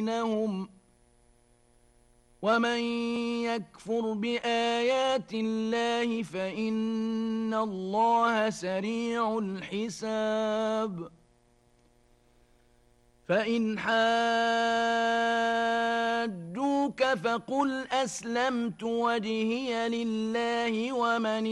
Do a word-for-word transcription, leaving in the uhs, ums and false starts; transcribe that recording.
بينهم ومن يكفر بآيات الله فإن الله سريع الحساب فإن حاجوك فقل أسلمت وجهي لله ومن